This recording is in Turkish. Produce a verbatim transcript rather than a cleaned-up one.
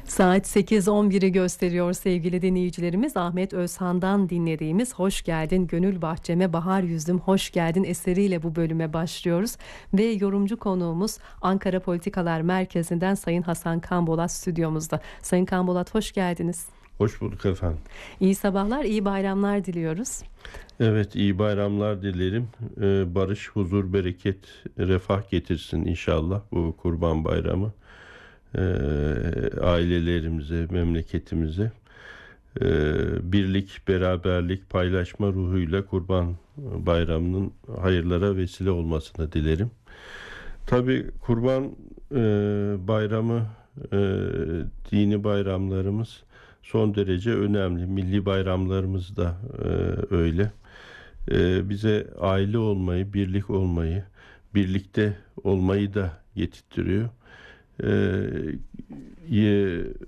Saat sekiz on biri gösteriyor sevgili dinleyicilerimiz. Ahmet Özhan'dan dinlediğimiz Hoş Geldin Gönül Bahçeme Bahar Yüzdüm Hoş Geldin eseriyle bu bölüme başlıyoruz. Ve yorumcu konuğumuz Ankara Politikalar Merkezi'nden Sayın Hasan Kambolat stüdyomuzda. Sayın Kambolat, hoş geldiniz. Hoş bulduk efendim. İyi sabahlar, iyi bayramlar diliyoruz. Evet, iyi bayramlar dilerim. Ee, barış, huzur, bereket, refah getirsin inşallah bu Kurban Bayramı. Ee, ailelerimize, memleketimize ee, birlik, beraberlik, paylaşma ruhuyla Kurban Bayramı'nın hayırlara vesile olmasını dilerim. Tabii Kurban e, Bayramı, e, dini bayramlarımız son derece önemli. Milli bayramlarımız da e, öyle. E, bize aile olmayı, birlik olmayı, birlikte olmayı da getirtiyor. E,